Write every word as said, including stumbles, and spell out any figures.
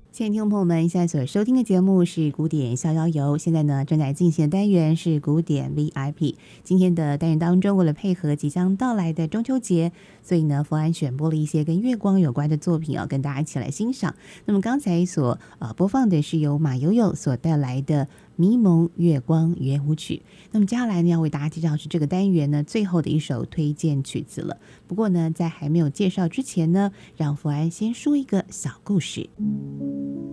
亲爱的听众朋友们，现在所收听的节目是古典逍遥游，现在呢正在进行的单元是古典 V I P。今天的单元当中，为了配合即将到来的中秋节，所以呢，福安选播了一些跟月光有关的作品啊，跟大家一起来欣赏。那么刚才所呃播放的是由马友友所带来的《迷蒙月光圆舞曲》。那么接下来呢，要为大家介绍是这个单元呢最后的一首推荐曲子了。不过呢，在还没有介绍之前呢，让福安先说一个小故事。